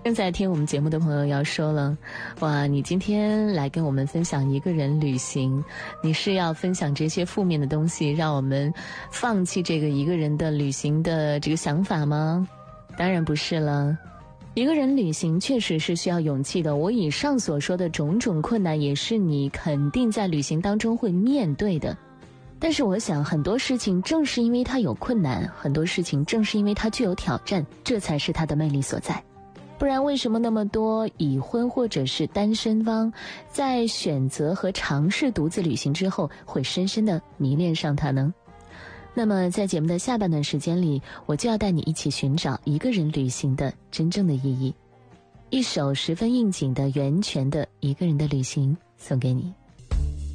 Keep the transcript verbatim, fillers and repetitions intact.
正在听我们节目的朋友要说了，哇，你今天来跟我们分享一个人旅行，你是要分享这些负面的东西，让我们放弃这个一个人的旅行的这个想法吗？当然不是了。一个人旅行确实是需要勇气的，我以上所说的种种困难也是你肯定在旅行当中会面对的。但是我想很多事情正是因为它有困难，很多事情正是因为它具有挑战，这才是它的魅力所在。不然为什么那么多已婚或者是单身汪在选择和尝试独自旅行之后会深深地迷恋上它呢？那么在节目的下半段时间里，我就要带你一起寻找一个人旅行的真正的意义。一首十分应景的袁泉的《一个人的旅行》送给你。